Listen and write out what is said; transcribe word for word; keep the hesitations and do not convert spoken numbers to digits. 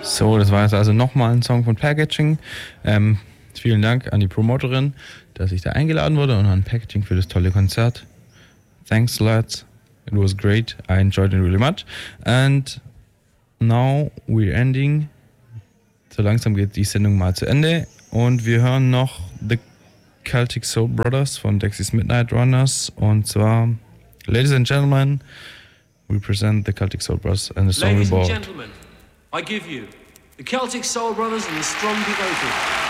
So, das war jetzt also nochmal ein Song von Packaging. Ähm, vielen Dank an die Promoterin, dass ich da eingeladen wurde, und an Packaging für das tolle Konzert. Thanks, lads. It was great. I enjoyed it really much. And now we're ending. So langsam geht die Sendung mal zu Ende. Und wir hören noch The Celtic Soul Brothers von Dexys Midnight Runners. Und zwar, Ladies and Gentlemen, we present the Celtic Soul Brothers and the song Ladies about... and gentlemen, I give you the Celtic Soul Brothers and the Strong Devoted.